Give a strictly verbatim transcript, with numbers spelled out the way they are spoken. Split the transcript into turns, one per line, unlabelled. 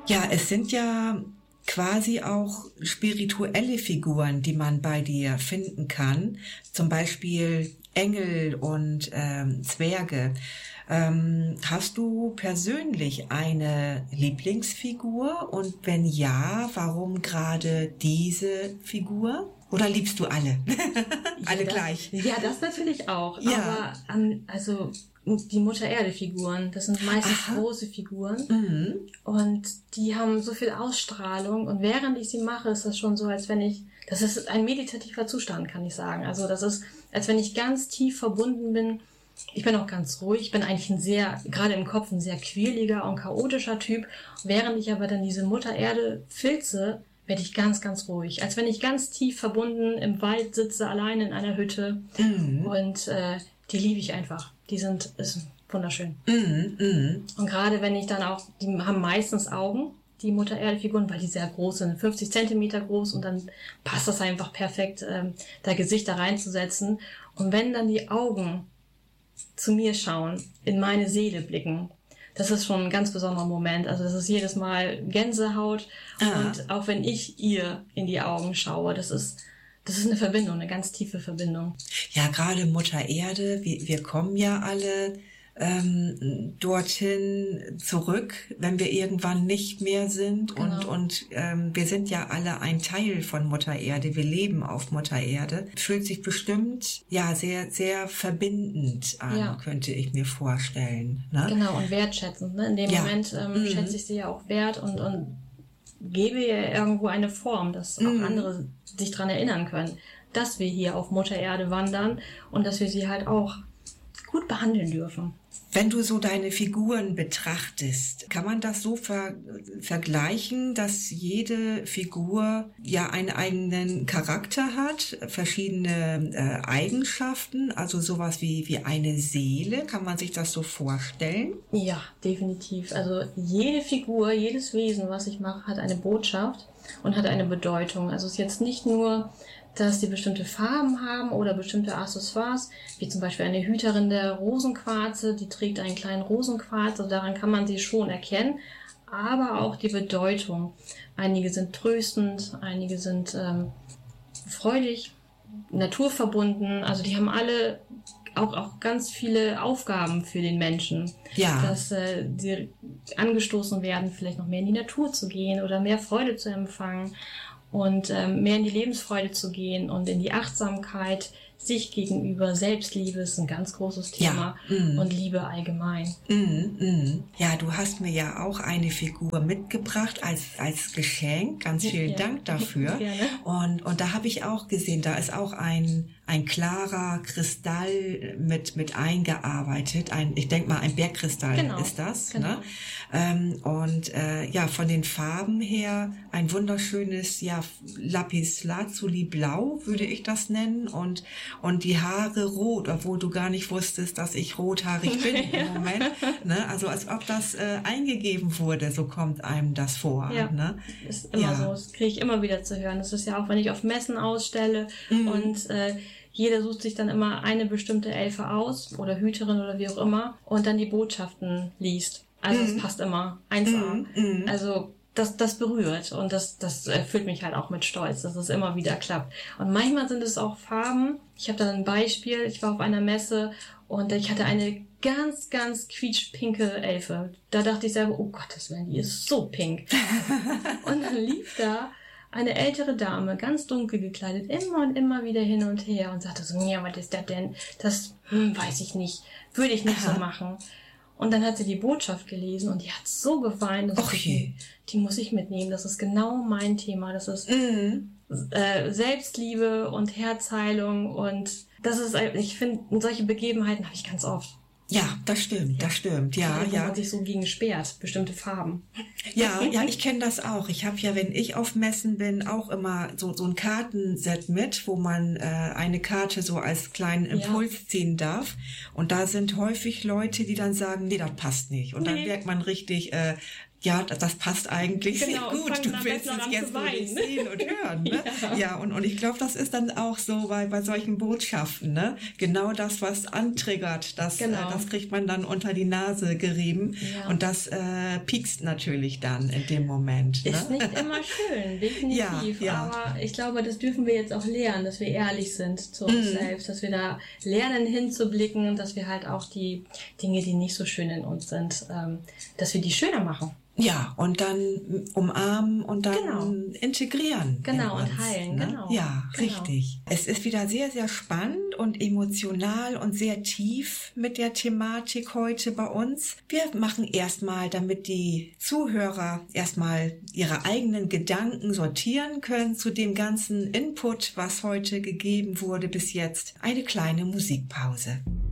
Ja, es sind ja quasi auch spirituelle Figuren, die man bei dir finden kann. Zum Beispiel Engel und ähm, Zwerge. Ähm, hast du persönlich eine Lieblingsfigur? Und wenn ja, warum gerade diese Figur? Oder liebst du alle? alle
ja, das,
gleich?
Ja, das natürlich auch.
Ja.
Aber an, also die Mutter-Erde-Figuren, das sind meistens
Aha.
große Figuren.
Mhm.
Und die haben so viel Ausstrahlung. Und während ich sie mache, ist das schon so, als wenn ich, das ist ein meditativer Zustand, kann ich sagen. Also das ist, als wenn ich ganz tief verbunden bin. Ich bin auch ganz ruhig. Ich bin eigentlich ein sehr, gerade im Kopf, ein sehr quirliger und chaotischer Typ. Während ich aber dann diese Mutter-Erde filze, werde ich ganz, ganz ruhig. Als wenn ich ganz tief verbunden im Wald sitze, allein in einer Hütte. Mhm. Und äh, die liebe ich einfach. Die sind ist wunderschön.
Mhm. Mhm.
Und gerade wenn ich dann auch, die haben meistens Augen, die Mutter-Erde-Figuren, weil die sehr groß sind, fünfzig Zentimeter groß, und dann passt das einfach perfekt, ähm, da Gesicht da reinzusetzen. Und wenn dann die Augen zu mir schauen, in meine Seele blicken, das ist schon ein ganz besonderer Moment. Also das ist jedes Mal Gänsehaut. Ah. Und auch wenn ich ihr in die Augen schaue, das ist, das ist eine Verbindung, eine ganz tiefe Verbindung.
Ja, gerade Mutter Erde, wir, wir kommen ja alle ähm, dorthin zurück, wenn wir irgendwann nicht mehr sind. Genau. Und, und ähm, wir sind ja alle ein Teil von Mutter Erde. Wir leben auf Mutter Erde. Fühlt sich bestimmt ja sehr, sehr verbindend an, ja. könnte ich mir vorstellen. Ne?
Genau, und wertschätzend. Ne? In dem ja. Moment ähm, mhm. schätze ich sie ja auch wert und, und gebe ihr irgendwo eine Form, dass auch mhm. andere sich dran erinnern können, dass wir hier auf Mutter Erde wandern und dass wir sie halt auch gut behandeln dürfen.
Wenn du so deine Figuren betrachtest, kann man das so ver- vergleichen, dass jede Figur ja einen eigenen Charakter hat, verschiedene äh, Eigenschaften, also sowas wie, wie eine Seele? Kann man sich das so vorstellen?
Ja, definitiv. Also jede Figur, jedes Wesen, was ich mache, hat eine Botschaft und hat eine Bedeutung. Also es ist jetzt nicht nur, dass die bestimmte Farben haben oder bestimmte Accessoires, wie zum Beispiel eine Hüterin der Rosenquarze, die trägt einen kleinen Rosenquarz, also daran kann man sie schon erkennen, aber auch die Bedeutung. Einige sind tröstend, einige sind ähm, freudig, naturverbunden, also die haben alle auch, auch ganz viele Aufgaben für den Menschen, ja. dass äh, sie angestoßen werden, vielleicht noch mehr in die Natur zu gehen oder mehr Freude zu empfangen. Und ähm, mehr in die Lebensfreude zu gehen und in die Achtsamkeit sich gegenüber. Selbstliebe ist ein ganz großes Thema, ja. mm. und Liebe allgemein.
Mm, mm. Ja, du hast mir ja auch eine Figur mitgebracht als als Geschenk. Ganz vielen ja. Dank dafür.
Gerne.
Und und da habe ich auch gesehen, da ist auch ein ein klarer Kristall mit mit eingearbeitet. Ein, ich denke mal, ein Bergkristall
genau.
ist das.
Genau.
Ne? Ähm, und äh, ja, von den Farben her ein wunderschönes ja Lapislazuli Blau würde ich das nennen und und die Haare rot, obwohl du gar nicht wusstest, dass ich rothaarig bin im Moment. Ne? Also als ob das äh, eingegeben wurde, so kommt einem das vor.
Ja,
ne?
ist immer ja. so. Das kriege ich immer wieder zu hören. Das ist ja auch, wenn ich auf Messen ausstelle mhm. und äh, jeder sucht sich dann immer eine bestimmte Elfe aus oder Hüterin oder wie auch immer und dann die Botschaften liest. Also es mhm. passt immer eins A. Mhm. Also das, das berührt und das, das erfüllt mich halt auch mit Stolz, dass es immer wieder klappt. Und manchmal sind es auch Farben. Ich habe da ein Beispiel. Ich war auf einer Messe und ich hatte eine ganz, ganz quietschpinke Elfe. Da dachte ich selber, oh Gottes Willen, die ist so pink. Und dann lief da eine ältere Dame, ganz dunkel gekleidet, immer und immer wieder hin und her und sagte so, ja, was ist das denn? Das hm, weiß ich nicht, würde ich nicht Aha. so machen. Und dann hat sie die Botschaft gelesen und die hat so gefallen, dass ich, die, die muss ich mitnehmen. Das ist genau mein Thema. Das ist mhm. äh, Selbstliebe und Herzheilung und das ist, ich finde, solche Begebenheiten habe ich ganz oft.
Ja, das stimmt, das stimmt, ja,
ja.
ja.
Man sich so gegen sperrt, bestimmte Farben.
Ja, ja, ich kenne das auch. Ich habe ja, wenn ich auf Messen bin, auch immer so so ein Kartenset mit, wo man äh, eine Karte so als kleinen Impuls ja. ziehen darf. Und da sind häufig Leute, die dann sagen, nee, das passt nicht. Und dann nee. merkt man richtig, äh, ja, das, das passt eigentlich
genau,
sehr gut. Du willst es jetzt nur nicht sehen und hören. Ne? ja. ja, und, und ich glaube, das ist dann auch so bei, bei solchen Botschaften. Ne? Genau das, was antriggert, das,
genau.
äh, das kriegt man dann unter die Nase gerieben. Ja. Und das äh, piekst natürlich dann in dem Moment. Ne?
Ist nicht immer schön, definitiv. Ja, ja. Aber ich glaube, das dürfen wir jetzt auch lernen, dass wir ehrlich sind zu uns mm. selbst, dass wir da lernen hinzublicken und dass wir halt auch die Dinge, die nicht so schön in uns sind, ähm, dass wir die schöner machen.
Ja, und dann umarmen und dann
genau.
integrieren.
Genau,
uns,
und heilen,
ne?
genau.
Ja,
genau.
richtig. Es ist wieder sehr, sehr spannend und emotional und sehr tief mit der Thematik heute bei uns. Wir machen erstmal, damit die Zuhörer erstmal ihre eigenen Gedanken sortieren können zu dem ganzen Input, was heute gegeben wurde bis jetzt, eine kleine Musikpause.